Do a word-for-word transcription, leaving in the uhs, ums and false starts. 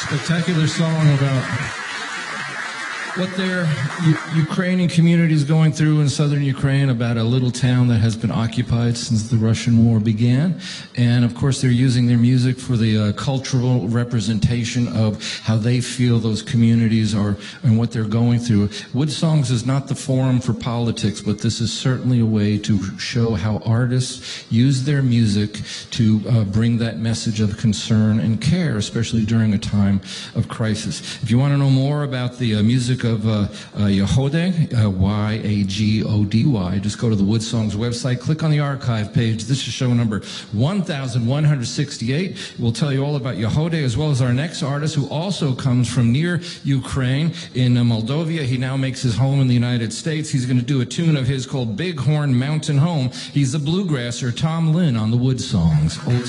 Spectacular song about what their U- Ukrainian community is going through in southern Ukraine, about a little town that has been occupied since the Russian war began. And of course, they're using their music for the uh, cultural representation of how they feel those communities are and what they're going through. Wood Songs is not the forum for politics, but this is certainly a way to show how artists use their music to uh, bring that message of concern and care, especially during a time of crisis. If you want to know more about the uh, music of uh, uh, Yahode, uh, Y A G O D Y. Just go to the Wood Songs website, click on the archive page. This is show number one thousand one hundred sixty-eight. We'll tell you all about Yahode, as well as our next artist, who also comes from near Ukraine in uh, Moldova. He now makes his home in the United States. He's going to do a tune of his called Bighorn Mountain Home. He's the bluegrasser Tom Lynn on the Wood Songs. Old